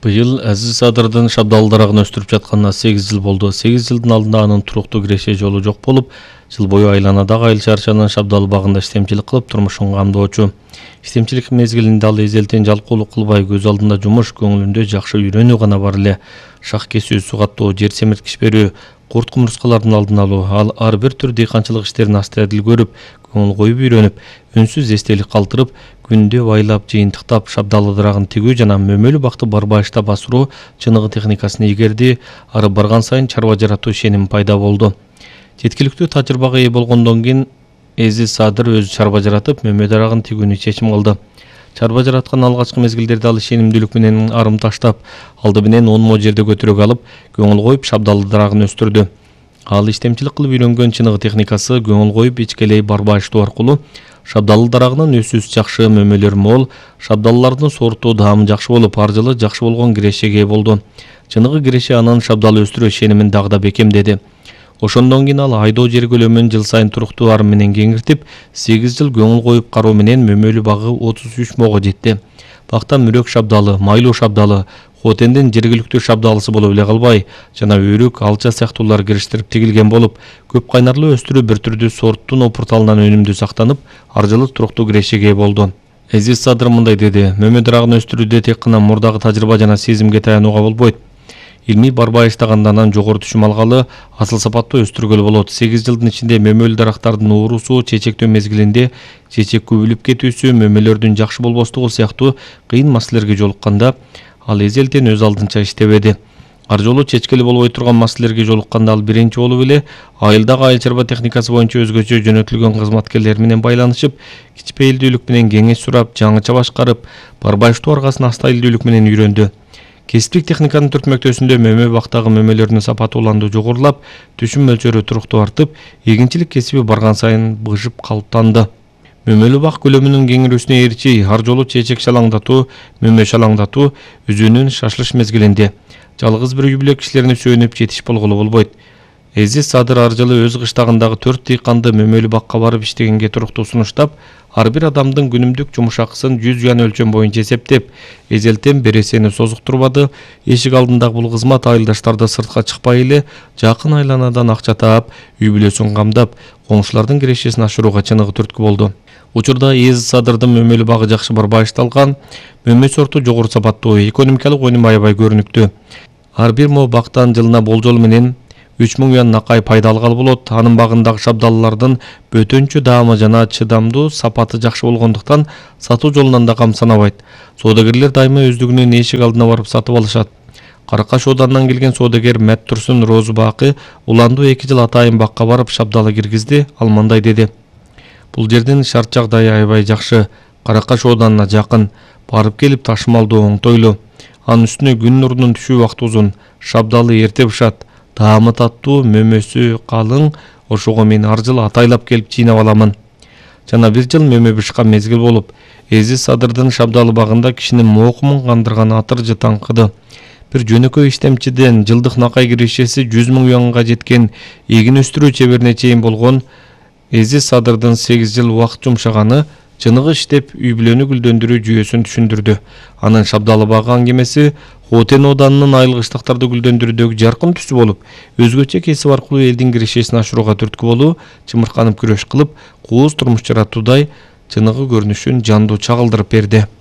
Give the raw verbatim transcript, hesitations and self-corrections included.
Быйыл Азиз Садырдын шабдалы дарагын өстүрүп жатканына сегиз жыл болду. сегиз жылдын алдында анын туруктуу киреше жолу жок болуп, жыл бою айланадагы айыл чарчанын шабдалы багында иштемчилик кылып турмушун камдоочу. Иштемчилик мезгилинде ал эзелтен жалкоолук кылбай, көз алдында жумуш, көңүлүндө жакшы үйрөнүү гана бар эле. Шак кесүү, суу каттоо, жер семирткич берүү, курт кумурскалардын алдын алуу, ал ар бир түр дыйканчылык иштерин аста эдил көрүп, көңүл коюп үйрөнүп, үнсүз эстелик калтырып, күндө байлап, жыйынтыктап, шабдалы дарагын тигүү жана мөмөлүү бакты барбайышта басыруу чыныгы техникасын ийгерди. Ары барган сайын чарба жаратуу ишеними пайда болду. Жеткиликтүү тажрыйбага ээ болгондон кийин Азиз Садыр өзү чарба жаратып, мөмө дарагын тигүүнү чечим кылды. Чарба жараткан алгачкы мезгилдерде ал ишенимдүүлүк менен арым таштап, алды менен он мо жерде көтөрөк алып, көңүл коюп шабдалы дарагын өстүрдү. Ал иштемчилик кылып үйрөнгөн чыныгы техникасы көңүл коюп ичкелей барбайыштоо аркылуу шабдалы дарагынын өсүүсү жакшы, мөмөлөр мол, шабдаллардын сорту даамы жакшы болуп, ар жылы жакшы болгон кирешеге ээ болду. Чыныгы киреше анын шабдалы өстүрүү ишенимин дагы да бекемдеди. Ошондон кийин ал айдоо жер көлөмүн жыл сайын туруктуу арым менен кеңиртип, сегиз жыл көңүл коюп кароо менен мөмөлүү багы отуз үч мого жетти. Бакта мүрөк шабдалы, майлуу шабдалы, хотендин жергиликтүү шабдалысы болуп эле калбай, жана өрүк, алча сыяктуулар кириштирип тигилген болуп, көп кайнарлуу өстүрүү бир түрдүү сорттун опурталынан өнүмдүү сактанып, ар жылы туруктуу кирешеге ээ болду. Азиз Садыр мындай деди: мөмө дарагын өстүрүүдө тек гана мурдагы тажрыйба жана сезимге таянууга болбойт. Илмий барбайыштаганда анан жогору түшүм алгалы, асыл сапаттуу өстүргөлү болот. сегиз жылдын ичинде мөмөлүү дарактардын уурусу, чечектөө мезгилинде чечек көбүлүп кетүүсү, мөмөлөрдүн жакшы болбостугу сыяктуу кыйын маселелерге жолукканда, ал эзелтен өз алдынча иштебеди. Ар жолу чечкели болбой турган маселелерге жолукканда ал биринчи болуп эле айылдагы айыл чарба техникасы боюнча өзгөчө жөнөтүлгөн кызматкерлер менен байланышып, кичпейилдүүлүк менен кеңеш сурап, жаңыча башкарып, барбайыштоо аргасын астайылдүүлүк менен үйрөндү. Кесиптик техниканын түртмөктөсүндө мөмө бактагы мөмөлөрдүн сапаты уланды жогорулап, түшүм мөлчөрү туруктуу артып, эгинчилик кесиби барган сайын быжып калыптанды. Мөмөлүү бак көлөмүнүн кеңирүүсүнө ээрчи ар жолу чечек шалаңдатуу, мөмө шалаңдатуу өзүнүн шашылыш мезгилинде. Жалгыз бир үй бүлө кишилерине сүйөнүп жетиш болголу болбойт. Азиз Садыр ар жылы өз кыштагындагы төрт дыйканды мөмөлүү бакка барып иштегенге туруктуу сунуштап, ар бир адамдын күнүмдүк жумуш акысын жүз юан өлчөм боюнча эсептеп, эзелтен бересени созуктурбады. Эшик алдындагы бул кызмат айылдаштарды сыртка чыкпай эле жакын айланадан акча таап, үй бүлөсүн камдап, коңшулардын кирешесин ашырууга чыныгы түрткү болду. Учурда Азиз Садырдын мөмөлүү багы жакшы барбайышталган, мөмө сорту жогору сапаттуу, экономикалык өнүм аябай көрүнүктүү. Ар бир мо бактан жылына болжол менен үч миң юан накай пайда алгалы болот. Анын багындагы шабдалылардын бөтөнчү даамы жана чыдамдуу сапаты жакшы болгондуктан сатуу жолунан да камсанабайт. Соодагерлер дайыма өздүгүнүн эшик алдына барып сатып алышат. Каракаш Оданынан келген соодагер Мәт Турсун Розубакы уландуу эки жыл атайын бакка барып шабдалы киргизди. Ал мындай деди: бул жердин шарт жагдайы аябай жакшы, Каракаш Оданына жакын, барып келип ташымалдоо оңтойлуу. Анын үстүнө күн нурунун түшүү убакыты узун, шабдалы эрте бышат, даамы таттуу, мөмөсү калың. Ошого мен ар жылы атайлап келип жыйнап аламын. Жана бир жыл мөмө бышкан мезгил болуп, Азиз Садырдын шабдалы багында кишинин моокумун кандырган атыржы таңкыды. Бир жөнөкөй иштемчиден жылдык накай кирешеси жүз миң юанга жеткен, эгин өстүрүү чеберине чейин болгон Азиз Садырдын сегиз жыл убакыт жумшаганы чыныгы иштеп үй бүлөнү гүлдөндүрүү жүйөсүн түшүндүрдү. Анын шабдалы багы аңгемеси Хотен Оданынын айылгычтыктарды гүлдөндүрүүдөгү жаркын түсү болуп, өзгөчө кесип аркылуу элдин кирешесин ашырууга түрткү болуу, чымырканып күрөш кылып, кууз турмуш жаратуудай чыныгы көрүнүшүн жандуу чагылдырып берди.